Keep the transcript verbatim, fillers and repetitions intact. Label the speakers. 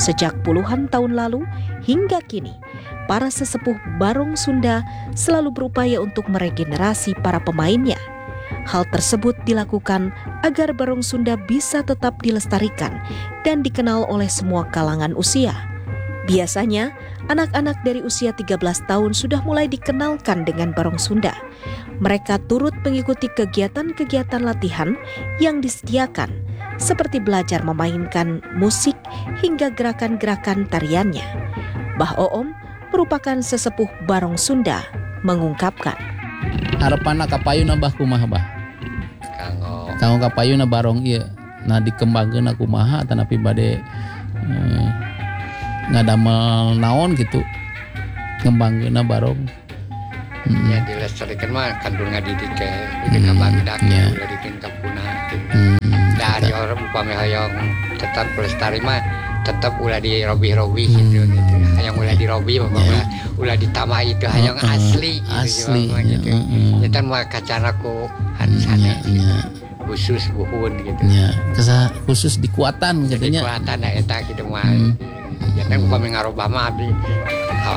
Speaker 1: Sejak puluhan tahun lalu hingga kini, para sesepuh Barong Sunda selalu berupaya untuk meregenerasi para pemainnya. Hal tersebut dilakukan agar Barong Sunda bisa tetap dilestarikan dan dikenal oleh semua kalangan usia. Biasanya, anak-anak dari usia tiga belas tahun sudah mulai dikenalkan dengan Barong Sunda. Mereka turut mengikuti kegiatan-kegiatan latihan yang disediakan, seperti belajar memainkan musik hingga gerakan-gerakan tariannya. Bah Oom merupakan sesepuh Barong Sunda mengungkapkan,
Speaker 2: harapan kapayun abah kumaha bah?
Speaker 3: Kanggo
Speaker 2: Kanggo kapayun barong ieu nah dikembangkeun kumaha tanapi bade eh, ngadamel naon gitu ngembangkeun barong. Hmm.
Speaker 3: ya dilestarikan mah kandung ngadidik ke bikin kabarudak
Speaker 2: ya.
Speaker 3: udah bikin kapuna
Speaker 2: Hmm.
Speaker 3: dari orang upami hayang tetap pelestari mah tetap ulah di robi-robi gitu gitu hayang ulah di robi bapak ulah ulah ditamai itu hayang
Speaker 2: Uh-uh.
Speaker 3: asli
Speaker 2: Asli,
Speaker 3: gitu, gitu.
Speaker 2: ya, uh-uh.
Speaker 3: Kita mah kacana ku hansane
Speaker 2: Nya,
Speaker 3: khusus buhun gitu
Speaker 2: nya, kesa khusus dikuatan katanya.
Speaker 3: kekuatan ya eta gitu mah
Speaker 2: Hmm.
Speaker 3: ya kan upami ngarobah mah abdi